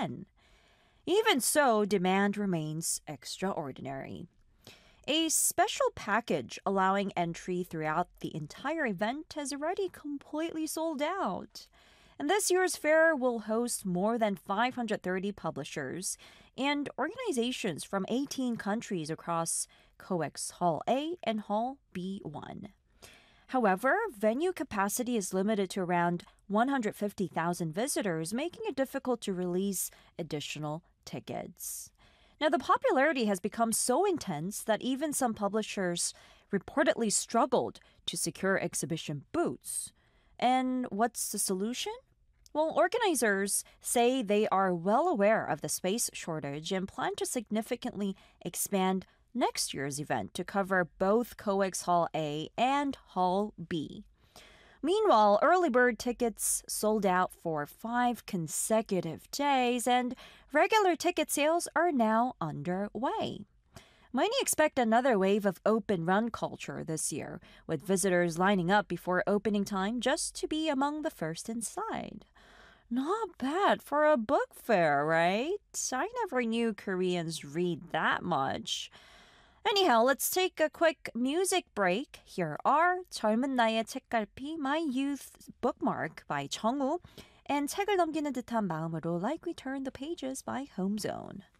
yen. Even so, demand remains extraordinary. A special package allowing entry throughout the entire event has already completely sold out. And this year's fair will host more than 530 publishers and organizations from 18 countries across COEX Hall A and Hall B1. However, venue capacity is limited to around 150,000 visitors, making it difficult to release additional tickets. Now, the popularity has become so intense that even some publishers reportedly struggled to secure exhibition booths. And what's the solution? Well, organizers say they are well aware of the space shortage and plan to significantly expand next year's event to cover both COEX Hall A and Hall B. Meanwhile, early bird tickets sold out for 5 consecutive days, and regular ticket sales are now underway. Many expect another wave of open run culture this year, with visitors lining up before opening time just to be among the first inside. Not bad for a book fair, right? I never knew Koreans read that much. Anyhow, let's take a quick music break. Here are 젊은 나이의 책갈피, My Youth Bookmark by 정우, and 책을 넘기는 듯한 마음으로 Like We Turn the Pages by Homezone.